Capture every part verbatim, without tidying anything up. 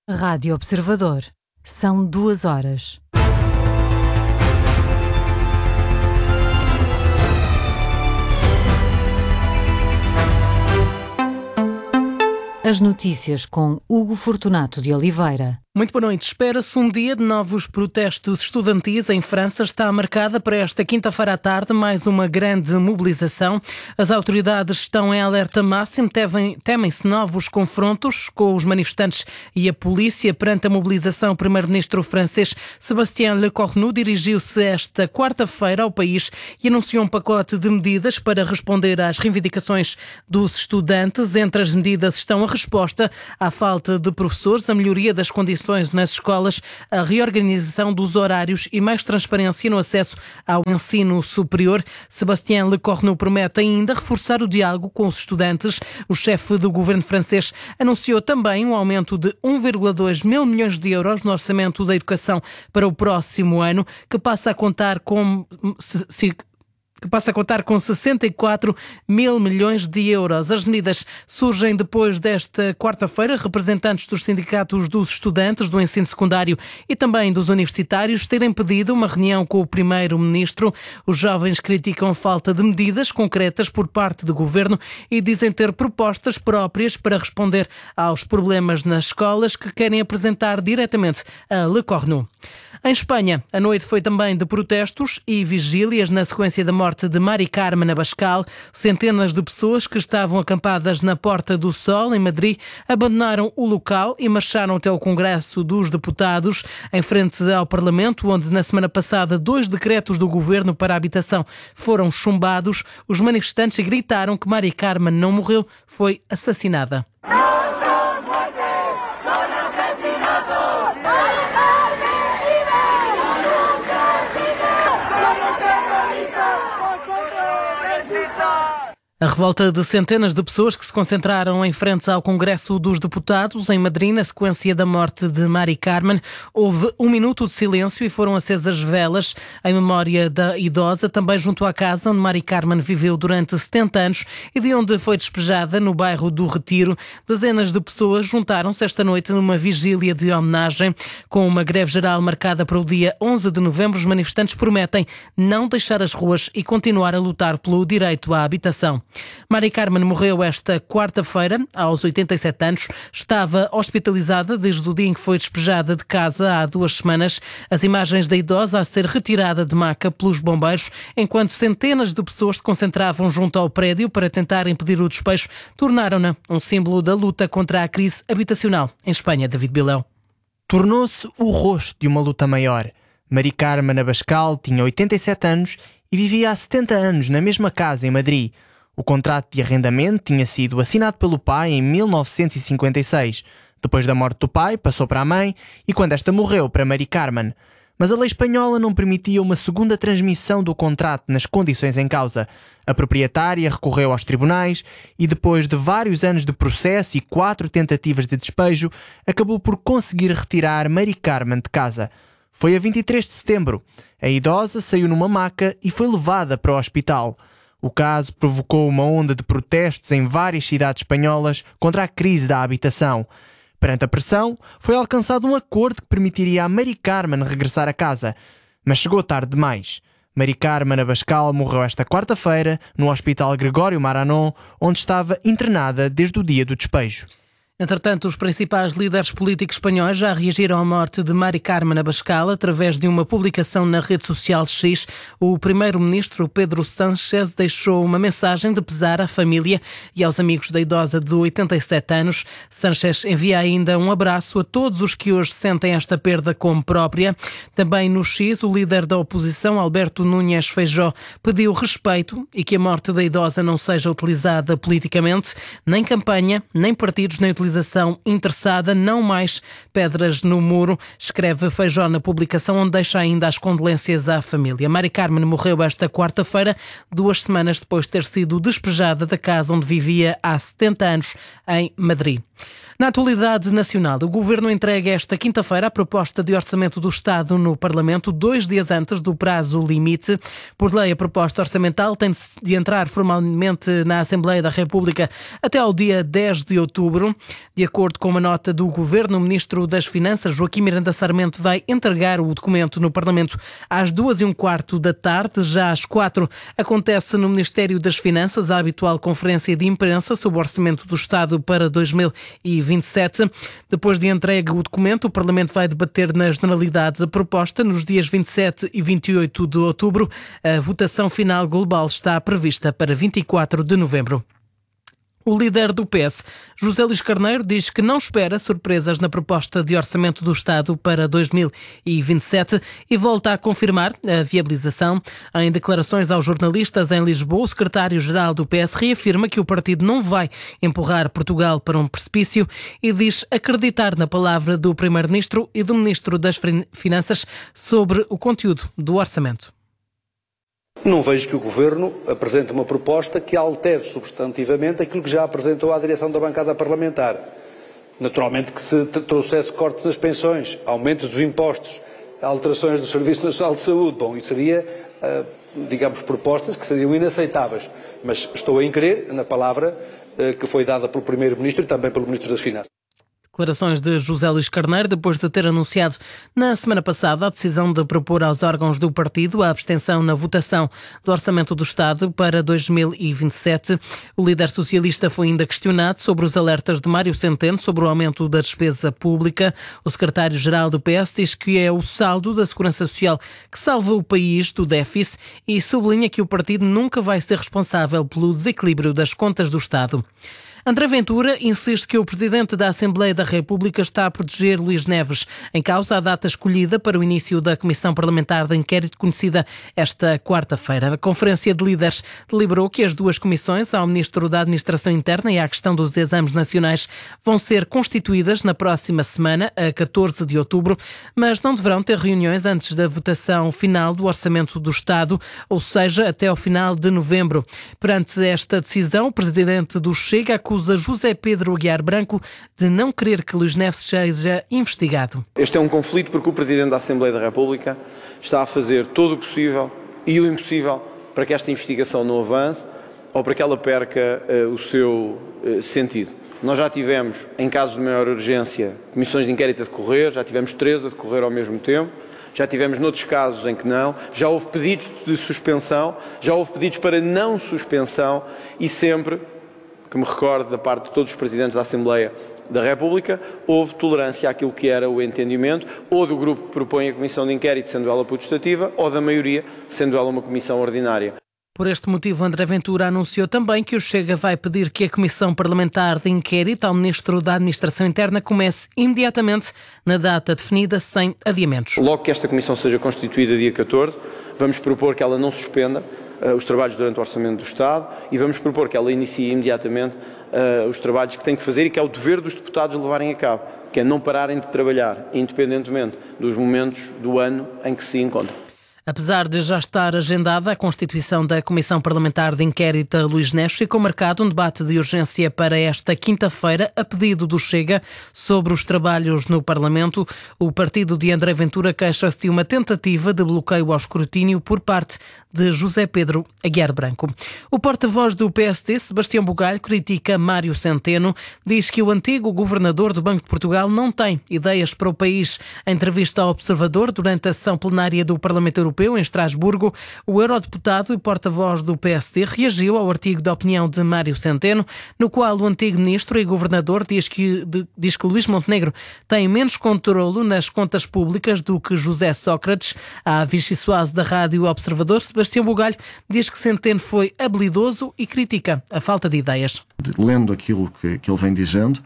Rádio Observador. São duas horas. As notícias com Hugo Fortunato de Oliveira. Muito boa noite. Espera-se um dia de novos protestos estudantis em França. Está marcada para esta quinta-feira à tarde mais uma grande mobilização. As autoridades estão em alerta máximo. Temem-se novos confrontos com os manifestantes e a polícia. Perante a mobilização, o primeiro-ministro francês Sébastien Lecornu dirigiu-se esta quarta-feira ao país e anunciou um pacote de medidas para responder às reivindicações dos estudantes. Entre as medidas estão a resposta à falta de professores, a melhoria das condições nas escolas, a reorganização dos horários e mais transparência no acesso ao ensino superior. Sébastien Lecornu promete ainda reforçar o diálogo com os estudantes. O chefe do governo francês anunciou também um aumento de um vírgula dois mil milhões de euros no orçamento da educação para o próximo ano, que passa a contar com... que passa a contar com sessenta e quatro mil milhões de euros. As medidas surgem depois desta quarta-feira. Representantes dos sindicatos dos estudantes do ensino secundário e também dos universitários terem pedido uma reunião com o primeiro-ministro. Os jovens criticam a falta de medidas concretas por parte do governo e dizem ter propostas próprias para responder aos problemas nas escolas que querem apresentar diretamente a Lecornu. Em Espanha, a noite foi também de protestos e vigílias na sequência da morte de Mari Carmen Abascal. Centenas de pessoas que estavam acampadas na Porta do Sol, em Madrid, abandonaram o local e marcharam até o Congresso dos Deputados, em frente ao Parlamento, onde na semana passada dois decretos do governo para a habitação foram chumbados. Os manifestantes gritaram que Mari Carmen não morreu, foi assassinada. A revolta de centenas de pessoas que se concentraram em frente ao Congresso dos Deputados em Madrid na sequência da morte de Mari Carmen. Houve um minuto de silêncio e foram acesas velas em memória da idosa, também junto à casa onde Mari Carmen viveu durante setenta anos e de onde foi despejada no bairro do Retiro. Dezenas de pessoas juntaram-se esta noite numa vigília de homenagem. Com uma greve geral marcada para o dia onze de novembro, os manifestantes prometem não deixar as ruas e continuar a lutar pelo direito à habitação. Mari Carmen morreu esta quarta-feira, aos oitenta e sete anos. Estava hospitalizada desde o dia em que foi despejada de casa há duas semanas. As imagens da idosa a ser retirada de maca pelos bombeiros, enquanto centenas de pessoas se concentravam junto ao prédio para tentar impedir o despejo, tornaram-na um símbolo da luta contra a crise habitacional em Espanha. David Bilão. Tornou-se o rosto de uma luta maior. Mari Carmen Abascal tinha oitenta e sete anos e vivia há setenta anos na mesma casa em Madrid. O contrato de arrendamento tinha sido assinado pelo pai em mil novecentos e cinquenta e seis. Depois da morte do pai, passou para a mãe e quando esta morreu, para Mari Carmen. Mas a lei espanhola não permitia uma segunda transmissão do contrato nas condições em causa. A proprietária recorreu aos tribunais e, depois de vários anos de processo e quatro tentativas de despejo, acabou por conseguir retirar Mari Carmen de casa. Foi a vinte e três de setembro. A idosa saiu numa maca e foi levada para o hospital. O caso provocou uma onda de protestos em várias cidades espanholas contra a crise da habitação. Perante a pressão, foi alcançado um acordo que permitiria a Mari Carmen regressar a casa. Mas chegou tarde demais. Mari Carmen Abascal morreu esta quarta-feira no Hospital Gregório Maranon, onde estava internada desde o dia do despejo. Entretanto, os principais líderes políticos espanhóis já reagiram à morte de Mari Carmen Abascal através de uma publicação na rede social X. O primeiro-ministro Pedro Sánchez deixou uma mensagem de pesar à família e aos amigos da idosa de oitenta e sete anos. Sánchez envia ainda um abraço a todos os que hoje sentem esta perda como própria. Também no X, o líder da oposição, Alberto Núñez Feijóo, pediu respeito e que a morte da idosa não seja utilizada politicamente, nem campanha, nem partidos, nem utilização interessada, não mais pedras no muro, escreve Feijóo na publicação, onde deixa ainda as condolências à família. Mari Carmen morreu esta quarta-feira, duas semanas depois de ter sido despejada da casa onde vivia há setenta anos, em Madrid. Na atualidade nacional, o Governo entrega esta quinta-feira a proposta de orçamento do Estado no Parlamento, dois dias antes do prazo limite. Por lei, a proposta orçamental tem de entrar formalmente na Assembleia da República até ao dia dez de outubro. De acordo com uma nota do Governo, o Ministro das Finanças, Joaquim Miranda Sarmento, vai entregar o documento no Parlamento às duas e um quarto da tarde. Já às quatro acontece no Ministério das Finanças a habitual conferência de imprensa sobre o Orçamento do Estado para dois mil e vinte e sete. Depois de entregue o documento, o Parlamento vai debater nas generalidades a proposta nos dias vinte e sete e vinte e oito de outubro. A votação final global está prevista para vinte e quatro de novembro. O líder do P S, José Luís Carneiro, diz que não espera surpresas na proposta de orçamento do Estado para dois mil e vinte e sete e volta a confirmar a viabilização. Em declarações aos jornalistas em Lisboa, o secretário-geral do P S reafirma que o partido não vai empurrar Portugal para um precipício e diz acreditar na palavra do primeiro-ministro e do ministro das Finanças sobre o conteúdo do orçamento. Não vejo que o Governo apresente uma proposta que altere substantivamente aquilo que já apresentou à direção da bancada parlamentar. Naturalmente que se trouxesse cortes nas pensões, aumentos dos impostos, alterações do Serviço Nacional de Saúde, bom, isso seria, digamos, propostas que seriam inaceitáveis. Mas estou a crer na palavra que foi dada pelo Primeiro-Ministro e também pelo Ministro das Finanças. Declarações de José Luís Carneiro, depois de ter anunciado na semana passada a decisão de propor aos órgãos do partido a abstenção na votação do Orçamento do Estado para dois mil e vinte e sete. O líder socialista foi ainda questionado sobre os alertas de Mário Centeno sobre o aumento da despesa pública. O secretário-geral do P S diz que é o saldo da Segurança Social que salva o país do déficit e sublinha que o partido nunca vai ser responsável pelo desequilíbrio das contas do Estado. André Ventura insiste que o Presidente da Assembleia da República está a proteger Luís Neves, em causa a data escolhida para o início da Comissão Parlamentar de Inquérito, conhecida esta quarta-feira. A Conferência de Líderes deliberou que as duas comissões, ao Ministro da Administração Interna e à questão dos exames nacionais, vão ser constituídas na próxima semana, a catorze de outubro, mas não deverão ter reuniões antes da votação final do Orçamento do Estado, ou seja, até ao final de novembro. Perante esta decisão, o Presidente do Chega acusa acusa José Pedro Aguiar Branco de não querer que Luís Neves seja investigado. Este é um conflito porque o Presidente da Assembleia da República está a fazer todo o possível e o impossível para que esta investigação não avance ou para que ela perca uh, o seu uh, sentido. Nós já tivemos, em casos de maior urgência, comissões de inquérito a decorrer, já tivemos três a decorrer ao mesmo tempo, já tivemos noutros casos em que não, já houve pedidos de suspensão, já houve pedidos para não suspensão e sempre, que me recordo da parte de todos os Presidentes da Assembleia da República, houve tolerância àquilo que era o entendimento, ou do grupo que propõe a Comissão de Inquérito, sendo ela putestativa, ou da maioria, sendo ela uma comissão ordinária. Por este motivo, André Ventura anunciou também que o Chega vai pedir que a Comissão Parlamentar de Inquérito ao Ministro da Administração Interna comece imediatamente na data definida, sem adiamentos. Logo que esta Comissão seja constituída dia catorze, vamos propor que ela não suspenda uh, os trabalhos durante o Orçamento do Estado e vamos propor que ela inicie imediatamente uh, os trabalhos que tem que fazer e que é o dever dos deputados levarem a cabo, que é não pararem de trabalhar, independentemente dos momentos do ano em que se encontram. Apesar de já estar agendada a constituição da Comissão Parlamentar de Inquérito a Luís Neves, ficou marcado um debate de urgência para esta quinta-feira, a pedido do Chega, sobre os trabalhos no Parlamento. O partido de André Ventura queixa-se de uma tentativa de bloqueio ao escrutínio por parte de José Pedro Aguiar Branco. O porta-voz do P S D, Sebastião Bugalho, critica Mário Centeno, diz que o antigo governador do Banco de Portugal não tem ideias para o país. Em entrevista ao Observador, durante a sessão plenária do Parlamento Europeu, em Estrasburgo, o eurodeputado e porta-voz do P S D reagiu ao artigo de opinião de Mário Centeno, no qual o antigo ministro e governador diz que, de, diz que Luís Montenegro tem menos controlo nas contas públicas do que José Sócrates. À Vichy Soase da Rádio Observador, Sebastião Bugalho diz que Centeno foi habilidoso e critica a falta de ideias. Lendo aquilo que, que ele vem dizendo,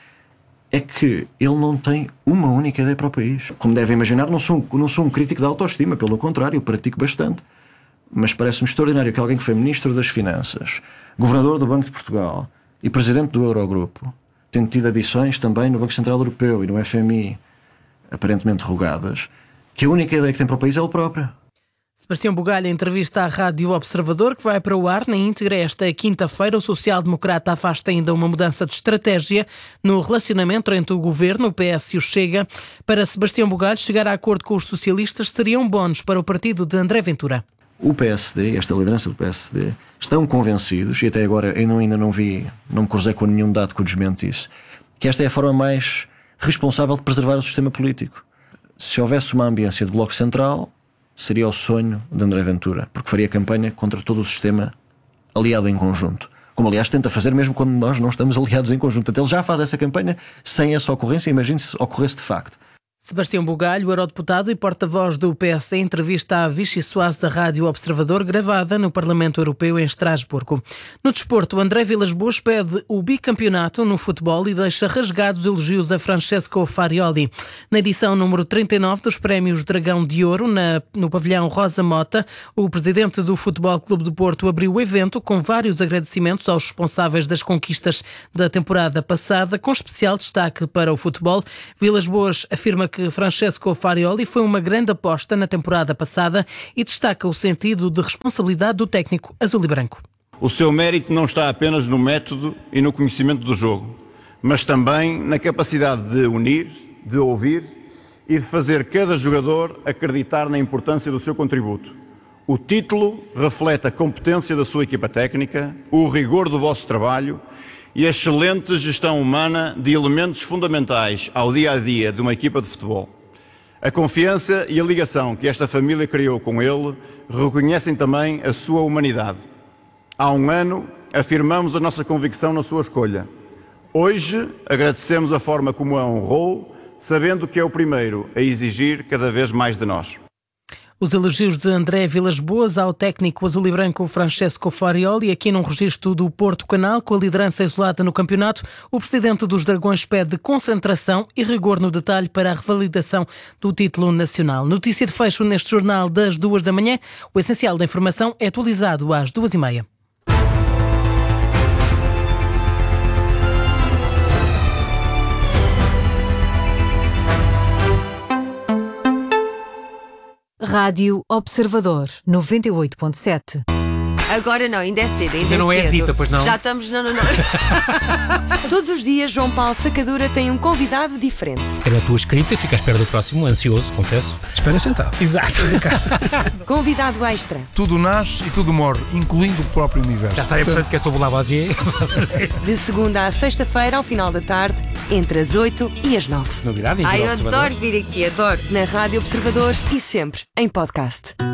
é que ele não tem uma única ideia para o país. Como devem imaginar, não sou, não sou um crítico da autoestima, pelo contrário, eu pratico bastante. Mas parece-me extraordinário que alguém que foi Ministro das Finanças, Governador do Banco de Portugal e Presidente do Eurogrupo, tendo tido ambições também no Banco Central Europeu e no F M I, aparentemente rogadas, que a única ideia que tem para o país é ele próprio. Sebastião Bugalho, em entrevista à Rádio Observador, que vai para o ar na íntegra esta quinta-feira. O social-democrata afasta ainda uma mudança de estratégia no relacionamento entre o Governo, o P S e o Chega. Para Sebastião Bugalho, chegar a acordo com os socialistas seria um bónus para o partido de André Ventura. O P S D, esta liderança do P S D, estão convencidos, e até agora eu ainda não vi, não me cruzei com nenhum dado que o desmentisse, que esta é a forma mais responsável de preservar o sistema político. Se houvesse uma ambiência de Bloco Central, seria o sonho de André Ventura, porque faria campanha contra todo o sistema aliado em conjunto. Como, aliás, tenta fazer mesmo quando nós não estamos aliados em conjunto. Então, ele já faz essa campanha sem essa ocorrência. Imagine se ocorresse de facto. Sebastião Bugalho, eurodeputado e porta-voz do P S, em entrevista à Vichy Soase da Rádio Observador, gravada no Parlamento Europeu em Estrasburgo. No desporto, André Vilas-Boas pede o bicampeonato no futebol e deixa rasgados elogios a Francesco Farioli. Na edição número trinta e nove dos Prémios Dragão de Ouro, na, no pavilhão Rosa Mota, o presidente do Futebol Clube do Porto abriu o evento com vários agradecimentos aos responsáveis das conquistas da temporada passada, com especial destaque para o futebol. Vilas-Boas afirma que Francesco Farioli foi uma grande aposta na temporada passada e destaca o sentido de responsabilidade do técnico azul e branco. O seu mérito não está apenas no método e no conhecimento do jogo, mas também na capacidade de unir, de ouvir e de fazer cada jogador acreditar na importância do seu contributo. O título reflete a competência da sua equipa técnica, o rigor do vosso trabalho e a excelente gestão humana de elementos fundamentais ao dia-a-dia de uma equipa de futebol. A confiança e a ligação que esta família criou com ele reconhecem também a sua humanidade. Há um ano afirmamos a nossa convicção na sua escolha. Hoje agradecemos a forma como a honrou, sabendo que é o primeiro a exigir cada vez mais de nós. Os elogios de André Vilas-Boas ao técnico azul e branco Francesco Farioli, aqui num registro do Porto Canal, com a liderança isolada no campeonato, o presidente dos Dragões pede concentração e rigor no detalhe para a revalidação do título nacional. Notícia de fecho neste jornal das duas da manhã. O essencial da informação é atualizado às duas e meia. Rádio Observador noventa e oito ponto sete. Agora não, ainda é cedo, ainda, ainda é não cedo. é Zita, pois não? Já estamos... Não, não, não. Todos os dias, João Paulo Sacadura tem um convidado diferente. É na tua escrita, fica à espera do próximo, ansioso, confesso. Espera sentado. Exato. Convidado extra. Tudo nasce e tudo morre, incluindo o próprio universo. Já está, é portanto que é sobre o Lavoisier. De segunda à sexta-feira, ao final da tarde, entre as oito e as nove. Novidade, em Ai, eu Observador. adoro vir aqui, adoro. Na Rádio Observador e sempre em podcast.